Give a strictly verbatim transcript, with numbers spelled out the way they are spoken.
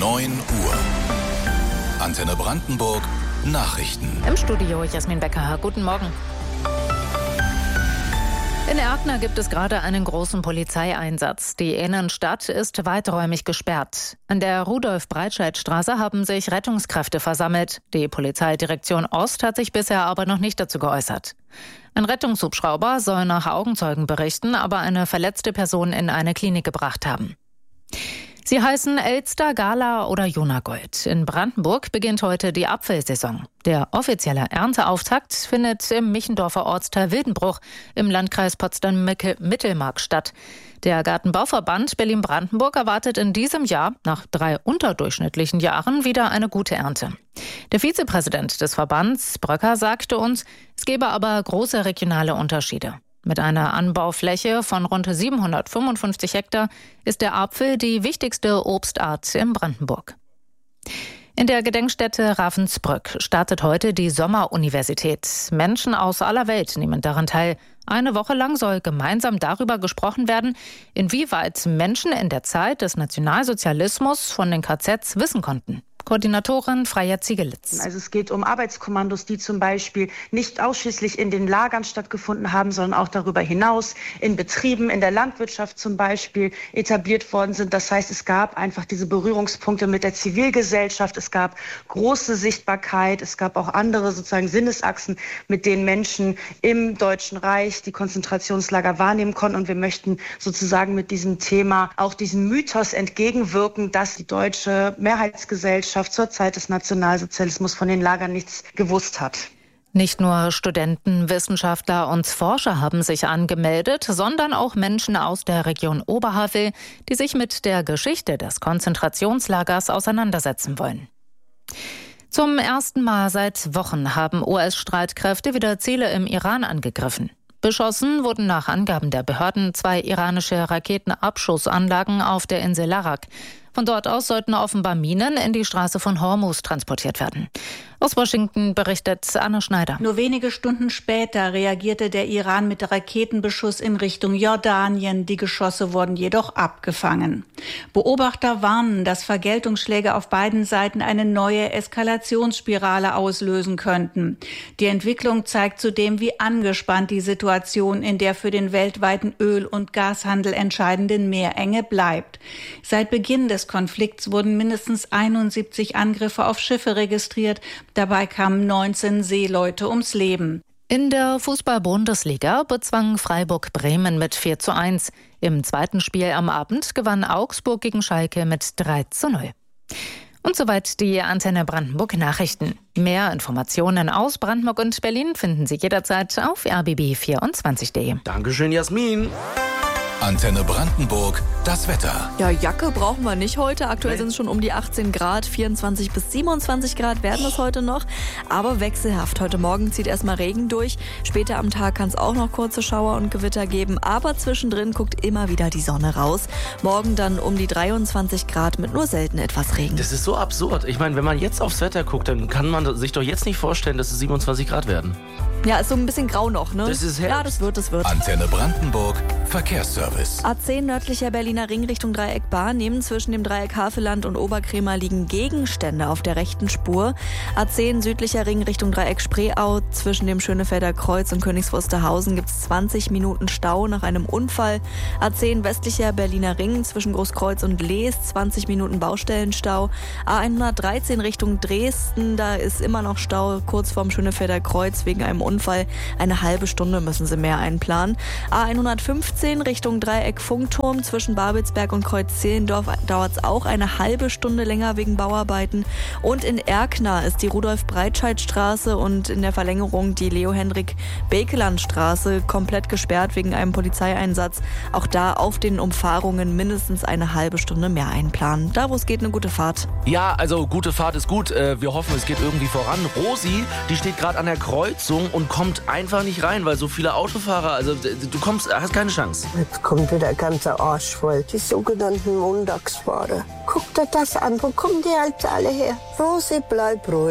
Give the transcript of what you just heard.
neun Uhr. Antenne Brandenburg Nachrichten. Im Studio Jasmin Becker. Guten Morgen. In Erkner gibt es gerade einen großen Polizeieinsatz. Die Innenstadt ist weiträumig gesperrt. An der Rudolf-Breitscheid-Straße haben sich Rettungskräfte versammelt. Die Polizeidirektion Ost hat sich bisher aber noch nicht dazu geäußert. Ein Rettungshubschrauber soll nach Augenzeugenberichten aber eine verletzte Person in eine Klinik gebracht haben. Sie heißen Elster, Gala oder Jonagold. In Brandenburg beginnt heute die Apfelsaison. Der offizielle Ernteauftakt findet im Michendorfer Ortsteil Wildenbruch im Landkreis Potsdam-Mittelmark statt. Der Gartenbauverband Berlin-Brandenburg erwartet in diesem Jahr nach drei unterdurchschnittlichen Jahren wieder eine gute Ernte. Der Vizepräsident des Verbands, Bröcker, sagte uns, es gebe aber große regionale Unterschiede. Mit einer Anbaufläche von rund siebenhundertfünfundfünfzig Hektar ist der Apfel die wichtigste Obstart in Brandenburg. In der Gedenkstätte Ravensbrück startet heute die Sommeruniversität. Menschen aus aller Welt nehmen daran teil. Eine Woche lang soll gemeinsam darüber gesprochen werden, inwieweit Menschen in der Zeit des Nationalsozialismus von den K Zs wissen konnten. Koordinatorin Freya Ziegelitz. Also es geht um Arbeitskommandos, die zum Beispiel nicht ausschließlich in den Lagern stattgefunden haben, sondern auch darüber hinaus in Betrieben, in der Landwirtschaft zum Beispiel etabliert worden sind. Das heißt, es gab einfach diese Berührungspunkte mit der Zivilgesellschaft. Es gab große Sichtbarkeit. Es gab auch andere sozusagen Sinnesachsen, mit denen Menschen im Deutschen Reich die Konzentrationslager wahrnehmen konnten. Und wir möchten sozusagen mit diesem Thema auch diesem Mythos entgegenwirken, dass die deutsche Mehrheitsgesellschaft zur Zeit des Nationalsozialismus von den Lagern nichts gewusst hat. Nicht nur Studenten, Wissenschaftler und Forscher haben sich angemeldet, sondern auch Menschen aus der Region Oberhavel, die sich mit der Geschichte des Konzentrationslagers auseinandersetzen wollen. Zum ersten Mal seit Wochen haben U S-Streitkräfte wieder Ziele im Iran angegriffen. Beschossen wurden nach Angaben der Behörden zwei iranische Raketenabschussanlagen auf der Insel Larak. Von dort aus sollten offenbar Minen in die Straße von Hormuz transportiert werden. Aus Washington berichtet Anne Schneider. Nur wenige Stunden später reagierte der Iran mit Raketenbeschuss in Richtung Jordanien. Die Geschosse wurden jedoch abgefangen. Beobachter warnen, dass Vergeltungsschläge auf beiden Seiten eine neue Eskalationsspirale auslösen könnten. Die Entwicklung zeigt zudem, wie angespannt die Situation in der für den weltweiten Öl- und Gashandel entscheidenden Meerenge bleibt. Seit Beginn des Konflikts wurden mindestens einundsiebzig Angriffe auf Schiffe registriert. Dabei kamen neunzehn Seeleute ums Leben. In der Fußball-Bundesliga bezwang Freiburg Bremen mit vier zu eins. Im zweiten Spiel am Abend gewann Augsburg gegen Schalke mit drei zu null. Und soweit die Antenne Brandenburg Nachrichten. Mehr Informationen aus Brandenburg und Berlin finden Sie jederzeit auf r b b vierundzwanzig punkt de. Dankeschön, Jasmin. Antenne Brandenburg, das Wetter. Ja, Jacke brauchen wir nicht heute. Aktuell sind es schon um die achtzehn Grad, vierundzwanzig bis siebenundzwanzig Grad werden es heute noch. Aber wechselhaft. Heute Morgen zieht erstmal Regen durch. Später am Tag kann es auch noch kurze Schauer und Gewitter geben. Aber zwischendrin guckt immer wieder die Sonne raus. Morgen dann um die dreiundzwanzig Grad mit nur selten etwas Regen. Das ist so absurd. Ich meine, wenn man jetzt aufs Wetter guckt, dann kann man sich doch jetzt nicht vorstellen, dass es siebenundzwanzig Grad werden. Ja, ist so ein bisschen grau noch, ne? Das ist Herbst. Ja, das wird, das wird. Antenne Brandenburg, Verkehrsservice. A zehn nördlicher Berliner Ring Richtung Dreieck Bahn. Neben zwischen dem Dreieck Havelland und Oberkrämer liegen Gegenstände auf der rechten Spur. A zehn südlicher Ring Richtung Dreieck Spreeau. Zwischen dem Schönefelder Kreuz und Königs Wusterhausen gibt es zwanzig Minuten Stau nach einem Unfall. A zehn westlicher Berliner Ring zwischen Großkreuz und Lees. zwanzig Minuten Baustellenstau. A hundertdreizehn Richtung Dresden. Da ist immer noch Stau kurz vorm Schönefelder Kreuz wegen einem Unfall. Eine halbe Stunde müssen Sie mehr einplanen. A hundertfünfzehn Richtung Dreieck Funkturm zwischen Babelsberg und Kreuz-Zehlendorf dauert es auch eine halbe Stunde länger wegen Bauarbeiten. Und in Erkner ist die Rudolf-Breitscheid-Straße und in der Verlängerung die Leo-Henrik-Bekeland-Straße komplett gesperrt wegen einem Polizeieinsatz. Auch da auf den Umfahrungen mindestens eine halbe Stunde mehr einplanen. Da, wo es geht, eine gute Fahrt. Ja, also gute Fahrt ist gut. Wir hoffen, es geht irgendwie voran. Rosi, die steht gerade an der Kreuzung und kommt einfach nicht rein, weil so viele Autofahrer, also du kommst, hast keine Chance. Jetzt kommt wieder der ganze Arsch voll. Die sogenannten Montagsfahrer. Guck dir das an, wo kommen die jetzt alle her? Rosi, bleib ruhig.